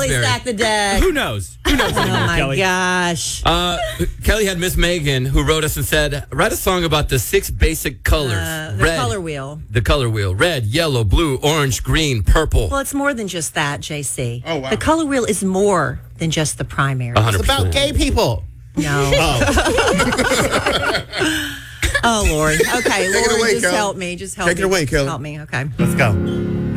Raspberry. stack the deck. Who knows? Who knows anymore, Oh my Kelly? gosh. Kelly had Miss Megan, who wrote us and said, write a song about the 6 basic colors. The color wheel. The color wheel. Red, yellow, blue, orange, green, purple. Well, it's more than just that, JC. Oh, wow. The color wheel is more than just the primary. 100%. It's about gay people. No. Oh, Lord. Okay, it Lord, away, just Kelly. help me. Just help Take me. it away, Kelly. Help me. Okay. Let's go.